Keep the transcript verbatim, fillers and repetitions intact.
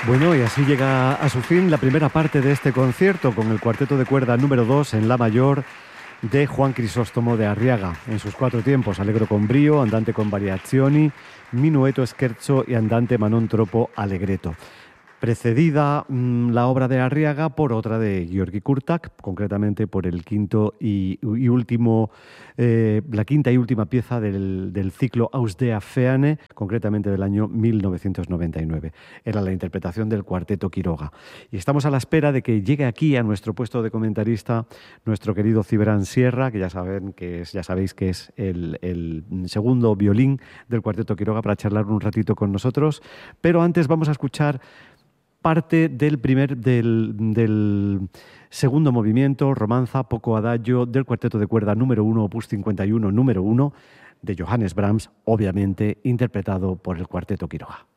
Bueno, y así llega a su fin la primera parte de este concierto con el cuarteto de cuerda número dos en la mayor de Juan Crisóstomo de Arriaga, en sus cuatro tiempos: Allegro con brio, Andante con variazioni, Minueto scherzo y Andante ma non troppo allegretto. Precedida mmm, la obra de Arriaga por otra de György Kurták, concretamente por el quinto y, y último, eh, la quinta y última pieza del, del ciclo Aus der Ferne, concretamente del año mil novecientos noventa y nueve. Era la interpretación del cuarteto Quiroga. Y estamos a la espera de que llegue aquí a nuestro puesto de comentarista nuestro querido Ciberán Sierra, que ya saben que es, ya sabéis que es el, el segundo violín del cuarteto Quiroga, para charlar un ratito con nosotros. Pero antes vamos a escuchar parte del primer del, del segundo movimiento, Romanza poco adagio, del cuarteto de cuerda número uno, opus cincuenta y uno, número uno, de Johannes Brahms, obviamente interpretado por el cuarteto Quiroga.